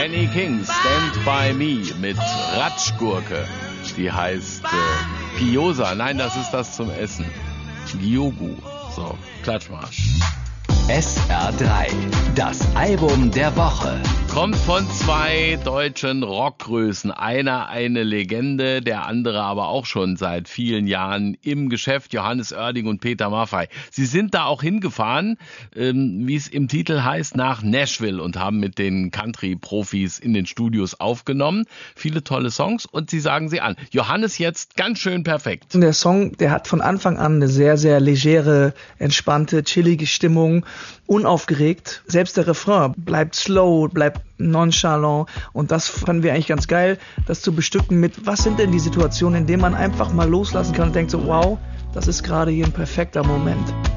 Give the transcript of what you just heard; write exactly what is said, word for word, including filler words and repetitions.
Benny King, Stand By Me mit Ratschgurke. Die heißt äh, Gyoza. Nein, das ist das zum Essen. Gyogu. So, Klatschmarsch. S R drei, das Album der Woche. Kommt von zwei deutschen Rockgrößen. Einer eine Legende, der andere aber auch schon seit vielen Jahren im Geschäft, Johannes Oerding und Peter Maffay. Sie sind da auch hingefahren, ähm, wie es im Titel heißt, nach Nashville und haben mit den Country-Profis in den Studios aufgenommen. Viele tolle Songs und sie sagen sie an. Johannes jetzt ganz schön perfekt. Der Song, der hat von Anfang an eine sehr, sehr legere, entspannte, chillige Stimmung. Unaufgeregt. Selbst der Refrain bleibt slow, bleibt nonchalant und das fanden wir eigentlich ganz geil, das zu bestücken mit, was sind denn die Situationen, in denen man einfach mal loslassen kann und denkt so, wow, das ist gerade hier ein perfekter Moment.